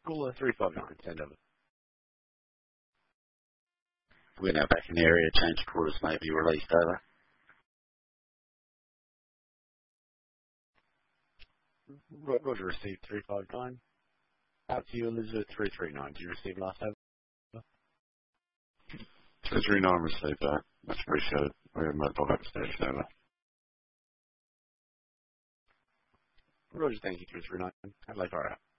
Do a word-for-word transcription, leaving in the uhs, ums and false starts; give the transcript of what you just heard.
Caller three five nine, send over. We're now back in the area. Change quarters may be released, over. Roger, received three five nine. Out to you, Elizabeth three three nine. Did you receive last over? three three nine received, uh, much appreciated. We're mobile upstairs, over. Roger, thank you, three three nine. Adelaide, fire out.